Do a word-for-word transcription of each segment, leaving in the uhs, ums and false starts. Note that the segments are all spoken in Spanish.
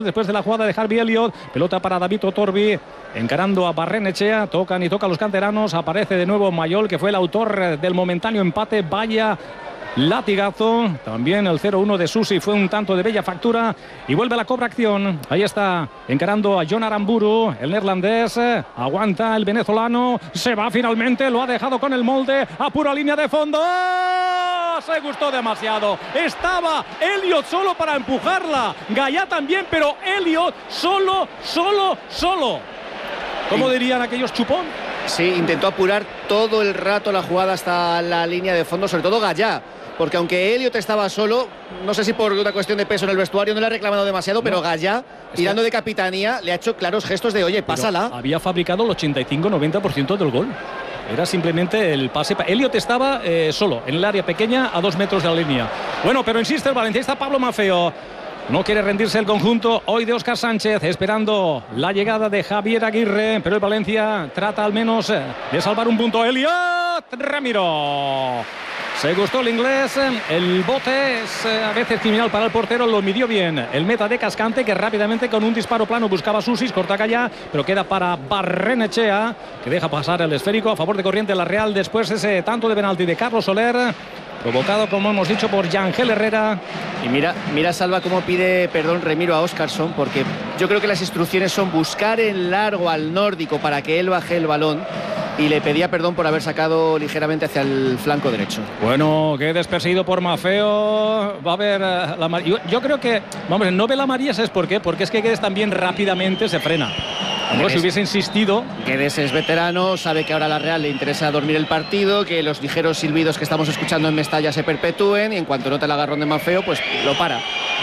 Después de la jugada de Harvey Elliott, pelota para David Otorbi, encarando a Barrenechea, tocan y tocan los canteranos, aparece de nuevo Mayol, que fue el autor del momentáneo empate. Vaya latigazo, también el cero uno de Susi fue un tanto de bella factura, y vuelve la cobra acción. Ahí está encarando a John Aramburu, el neerlandés, aguanta el venezolano, se va finalmente, lo ha dejado con el molde a pura línea de fondo. ¡Oh! Se gustó demasiado, estaba Elliott solo para empujarla, Gallá también, pero Elliott solo, solo, solo, ¿cómo dirían aquellos, chupón? Sí, intentó apurar todo el rato la jugada hasta la línea de fondo, sobre todo Gallá, porque aunque Elliott estaba solo, no sé si por una cuestión de peso en el vestuario no le ha reclamado demasiado, no. Pero Gallá, tirando de capitanía, le ha hecho claros gestos de, oye, pásala. Pero había fabricado el ochenta y cinco noventa por ciento del gol. Era simplemente el pase. Elliott estaba eh, solo, en el área pequeña, a dos metros de la línea. Bueno, pero insiste el valencianista Pablo Maffeo. No quiere rendirse el conjunto hoy de Óscar Sánchez, esperando la llegada de Javier Aguirre, pero el Valencia trata al menos de salvar un punto. Elliott Ramiro. Se gustó el inglés, el bote es a veces criminal para el portero, lo midió bien el meta de Cascante, que rápidamente con un disparo plano buscaba a Susis, corta Gallá, pero queda para Barrenechea, que deja pasar el esférico a favor de Corriente la Real. Después ese tanto de penalti de Carlos Soler, provocado, como hemos dicho, por Yangel Herrera. Y mira, mira Salva cómo pide perdón Remiro a Óscarson, porque yo creo que las instrucciones son buscar en largo al nórdico para que él baje el balón, y le pedía perdón por haber sacado ligeramente hacia el flanco derecho. Bueno, que desperseguido por Maffeo. Va a haber uh, la yo, yo creo que, vamos, no ve la María, ¿sabes por qué? Porque es que Guedes también rápidamente se frena. Como si hubiese insistido. Guedes es veterano, sabe que ahora a la Real le interesa dormir el partido, que los ligeros silbidos que estamos escuchando en Mestalla se perpetúen, y en cuanto nota el agarrón de Maffeo, pues lo para.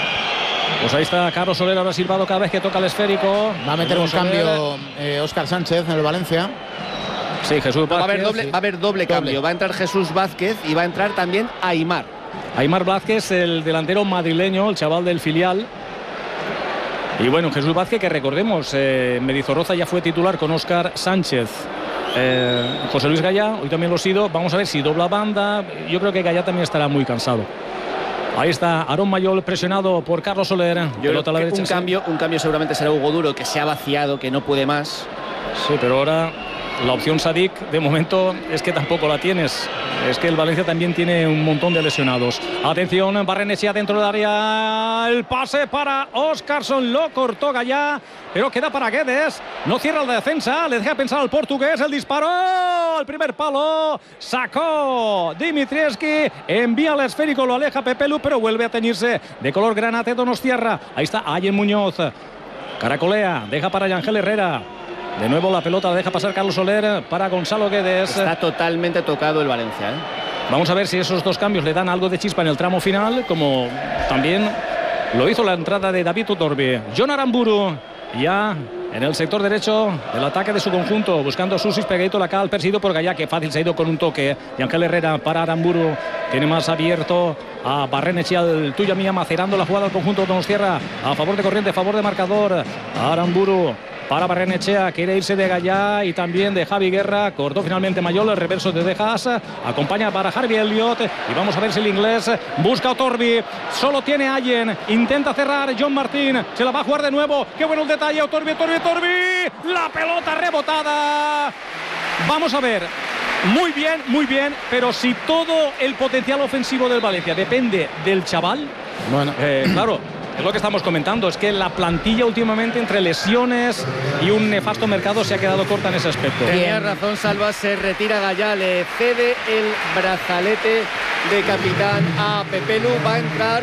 Pues ahí está Carlos Soler, ahora silbado cada vez que toca el esférico. Va a meter un cambio eh, Óscar Sánchez en el Valencia. Sí, Jesús Vázquez. Va a haber doble, sí. va a haber doble, doble cambio. Va a entrar Jesús Vázquez y va a entrar también Aimar. Aimar Vázquez, el delantero madrileño, el chaval del filial. Y bueno, Jesús Vázquez, que recordemos, eh, Mendizorroza ya fue titular con Óscar Sánchez. Eh, José Luis Gallá, hoy también lo ha sido. Vamos a ver si dobla banda. Yo creo que Gallá también estará muy cansado. Ahí está Aarón Mayol presionado por Carlos Soler. Yo creo que la derecha, un, cambio, un cambio seguramente será Hugo Duro, que se ha vaciado, que no puede más. Sí, pero ahora la opción Sadik de momento es que tampoco la tienes. Es que el Valencia también tiene un montón de lesionados. Atención, Barrenechea dentro del área. El pase para Óscarson, lo cortó Gallá, pero queda para Guedes. No cierra la defensa, le deja pensar al portugués. El disparo al primer palo, sacó Dimitrievski, envía el esférico, lo aleja Pepelu, pero vuelve a teñirse de color granate Donostiarra. Ahí está Ayen Muñoz, caracolea, deja para Yangel Herrera. De nuevo la pelota la deja pasar Carlos Soler para Gonzalo Guedes. Está totalmente tocado el Valencia, ¿eh? Vamos a ver si esos dos cambios le dan algo de chispa en el tramo final, como también lo hizo la entrada de David Otorbi. John Aramburu ya en el sector derecho del ataque de su conjunto, buscando a Susis, pegadito la cal, perseguido por Gallá, que fácil se ha ido con un toque. Y Ángel Herrera para Aramburu, tiene más abierto a Barrenechea, el tuya mía, macerando la jugada del conjunto de Donostiarra a favor de Corriente, a favor de marcador. Aramburu para Barrenechea, quiere irse de Gallá y también de Javi Guerra. Cortó finalmente Mayol, el reverso de Dejas, acompaña para Harvey Elliott, y vamos a ver si el inglés busca a Otorbi. Solo tiene Allen, intenta cerrar John Martín, se la va a jugar de nuevo. Qué bueno el detalle, Otorbi, Otorbi, Otorbi. La pelota rebotada. Vamos a ver. Muy bien, muy bien, pero si todo el potencial ofensivo del Valencia depende del chaval, bueno, eh, claro, es lo que estamos comentando, es que la plantilla últimamente, entre lesiones y un nefasto mercado, se ha quedado corta en ese aspecto. Tenía razón Salva, se retira Gallá, le cede el brazalete de capitán a Pepelu, va a entrar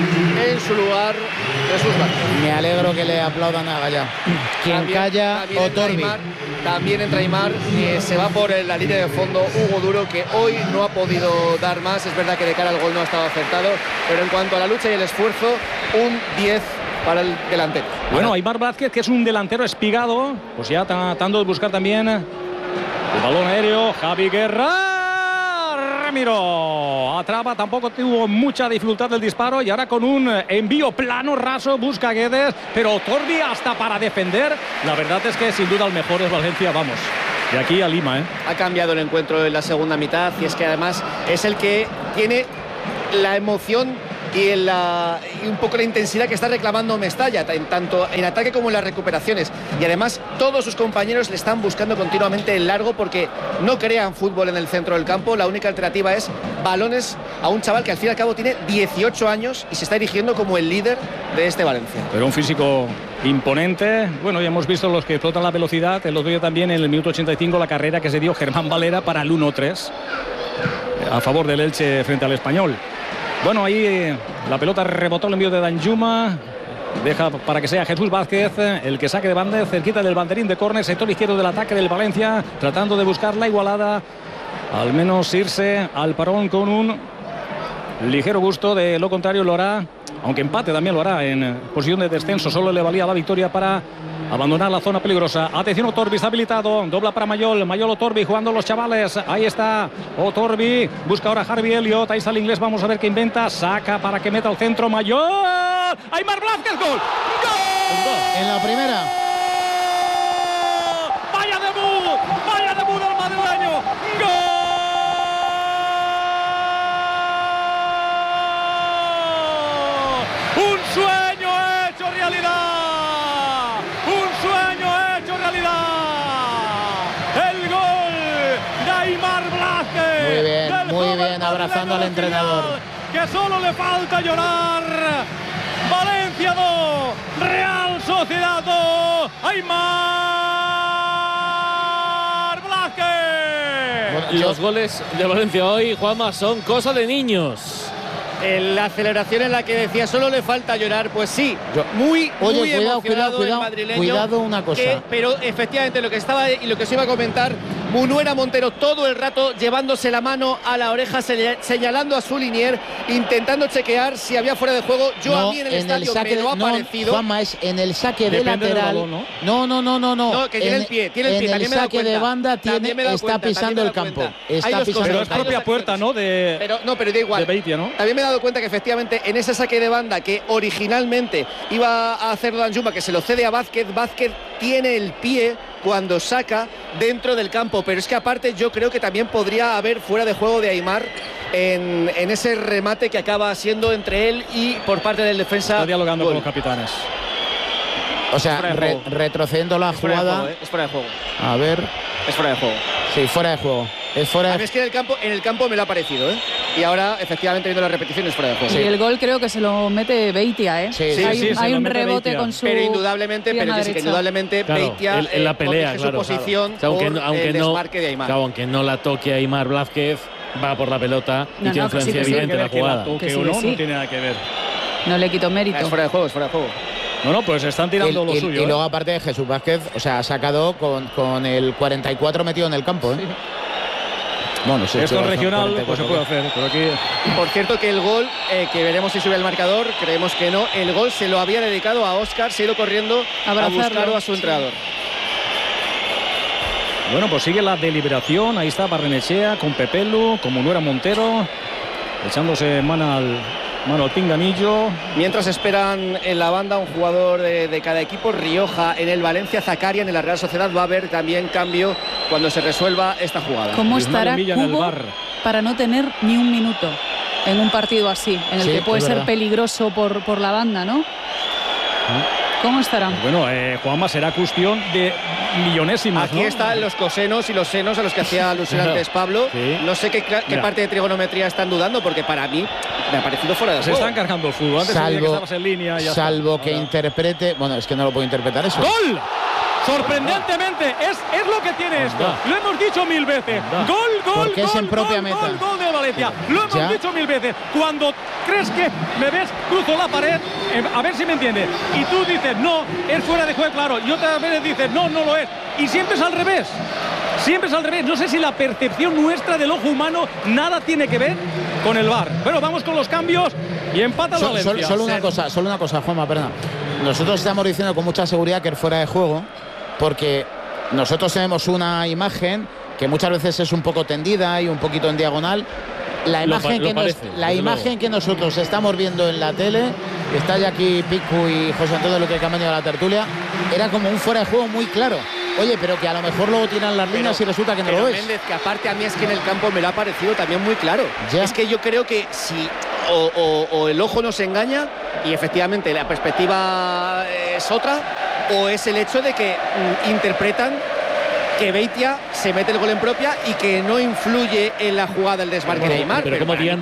en su lugar Jesús Vázquez. Me alegro que le aplaudan a Gallá. Quien también, calla, también Otorbi. Entra Aimar, también entra Aimar, eh, se va por la línea de fondo Hugo Duro, que hoy no ha podido dar más. Es verdad que de cara al gol no ha estado acertado, pero en cuanto a la lucha y el esfuerzo, un diez para el delantero. Bueno, Aimar Vázquez, que es un delantero espigado, pues ya tratando de buscar también el balón aéreo. Javi Guerra, Ramiro atrapa, tampoco tuvo mucha dificultad del disparo, y ahora con un envío plano raso busca a Guedes, pero Otorbi hasta para defender. La verdad es que sin duda el mejor es Valencia, vamos, de aquí a Lima, ¿eh? Ha cambiado el encuentro en la segunda mitad, y es que además es el que tiene la emoción y, en la, y un poco la intensidad que está reclamando Mestalla, en tanto en ataque como en las recuperaciones. Y además todos sus compañeros le están buscando continuamente el largo porque no crean fútbol en el centro del campo. La única alternativa es balones a un chaval que al fin y al cabo tiene dieciocho años y se está erigiendo como el líder de este Valencia. Pero un físico imponente. Bueno, ya hemos visto los que explotan la velocidad. El otro día también en el minuto ochenta y cinco la carrera que se dio Germán Valera para el uno tres a favor del Elche frente al Español. Bueno, ahí la pelota rebotó el envío de Danjuma. Deja para que sea Jesús Vázquez el que saque de banda, cerquita del banderín de córner, sector izquierdo del ataque del Valencia, tratando de buscar la igualada, al menos irse al parón con un ligero gusto. De lo contrario lo hará, aunque empate también lo hará en posición de descenso. Solo le valía la victoria para abandonar la zona peligrosa. Atención, Otorbi está habilitado, dobla para Mayol, Mayol Otorbi jugando los chavales, ahí está Otorbi, busca ahora Harvey Elliott, ahí está el inglés, vamos a ver qué inventa, saca para que meta al centro Mayol, Aimar Blázquez, gol, gol en la primera. Vaya debut, vaya debut del madrileño, gol. Un sueño hecho realidad. Muy bien, muy bien, abrazando al entrenador. Que solo le falta llorar. Valencia dos, Real Sociedad dos, Aimar Blázquez. Bueno, los goles de Valencia hoy, Juanma, son cosa de niños. En la aceleración en la que decía solo le falta llorar, pues sí, Yo, muy, oye, muy cuidado, emocionado cuidado, el cuidado, madrileño. cuidado una cosa. Que, pero efectivamente lo que estaba y lo que se iba a comentar, Munuera Montero todo el rato llevándose la mano a la oreja, señalando a su linier, intentando chequear si había fuera de juego. Yo no, a mí en el en estadio el saque me lo ha de, no, parecido. Juanma, es en el saque de Depende lateral. del balón, ¿no? No, no, no, no, no. No, que tiene en, el pie, tiene el pie. En también el me he dado saque de cuenta. banda tiene, También me he dado está cuenta, pisando también me he el dado campo. cuenta. Hay Está dos pisando cosas. Pero el es campo. propia puerta, ¿no? De, Pero no, pero da igual. de Beitia, ¿no? También me he dado cuenta que efectivamente en ese saque de banda que originalmente iba a hacer Danjuma, que se lo cede a Vázquez, Vázquez tiene el pie cuando saca dentro del campo, pero es que aparte yo creo que también podría haber fuera de juego de Aimar en, en ese remate que acaba siendo entre él y por parte del defensa. Está dialogando gol. con los capitanes. O sea, fuera de re, juego. retrocediendo la Es fuera de jugada. juego, ¿eh? Es fuera de juego. A ver. Es fuera de juego. Sí, fuera de juego. Es fuera A de mí es que en el campo, en el campo me lo ha parecido, ¿eh? Y ahora, efectivamente, viendo la repetición, es fuera de juego. Y el gol creo que se lo mete Beitia, ¿eh? Sí, sí, hay sí, un, se hay lo un mete rebote Beitia. con su Pero indudablemente, pero pierna yo sé que derecha. indudablemente Claro, Beitia en, en la eh, pelea, corrige claro, su posición claro. O sea, aunque, por aunque el no, desmarque de Aimar. claro, aunque no la toque Aimar Blázquez, va por la pelota y No, tiene no, que sí, influencia que sí. evidente en la Que la jugada. toque Que sí, o que no, sí. no tiene nada que ver. No le quito mérito. Es fuera de juego, es fuera de juego. No, no, pues están tirando y, lo y- suyo. y ¿eh? luego aparte de Jesús Vázquez, o sea, ha sacado con, con el cuarenta y cuatro metido en el campo, ¿eh? Bueno, sí, Esto sí, en son regional pues se cuarenta y puede cuatro. hacer, pero aquí Por cierto que el gol, eh, que veremos si sube el marcador, creemos que no, el gol se lo había dedicado a Óscar, se ha ido corriendo a Abrazarlo, buscarlo a su sí. entrenador. bueno, pues sigue la deliberación. Ahí está Barrenechea con Pepelu, con Munuera Montero, echándose mano al, mano al pinganillo. Mientras esperan en la banda un jugador de, de cada equipo, Rioja en el Valencia, Zakarian en la Real Sociedad. Va a haber también cambio cuando se resuelva esta jugada. ¿Cómo Luis Mario estará Milla en el Cubo bar. para no tener ni un minuto en un partido así, en el Sí, que puede es ser verdad. peligroso por, por la banda, ¿no? ¿Cómo estará? Bueno, eh, Juanma, será cuestión de millonésimas, Aquí ¿no? están los cosenos y los senos a los que hacía alusión antes Pablo. Sí. No sé qué, cla- qué Mira. parte de trigonometría están dudando, porque para mí me ha parecido fuera de Se juego. están cargando el fútbol. Antes sabía que Salvo, estabas en línea. y ya salvo está. que Ahora. interprete. Bueno, es que no lo puedo interpretar eso. ¡Gol! Sorprendentemente, es, es lo que tiene esto. Anda. Lo hemos dicho mil veces. Anda. Gol, gol, Porque es gol, en propia gol, meta. gol, gol de Valencia. Lo hemos Ya. dicho mil veces. Cuando crees que me ves, cruzo la pared, eh, a ver si me entiendes. Y tú dices, no, es fuera de juego, claro. Y otras veces dices, no, no lo es. Y siempre es al revés. Siempre es al revés. No sé si la percepción nuestra del ojo humano nada tiene que ver con el V A R. Bueno, vamos con los cambios y empata el Sol- Valencia. sol- solo una cosa, solo una cosa, Juanma, perdona. Nosotros estamos diciendo con mucha seguridad que es fuera de juego, porque nosotros tenemos una imagen que muchas veces es un poco tendida y un poquito en diagonal. La Lo imagen, pa- lo que, nos- parece, la desde imagen luego. que nosotros estamos viendo en la tele, está ya aquí Picu y José Antonio Luque, que han venido a la tertulia, era como un fuera de juego muy claro. Oye, pero que a lo mejor luego tiran las líneas y resulta que no Pero lo es. Méndez, que aparte a mí es que en el campo me lo ha parecido también muy claro. Ya. Es que yo creo que si o, o, o el ojo nos engaña y efectivamente la perspectiva es otra, o es el hecho de que mm, interpretan que Beitia se mete el gol en propia y que no influye en la jugada el desmarque Pero, de Aimar. pero, pero como para mí diantres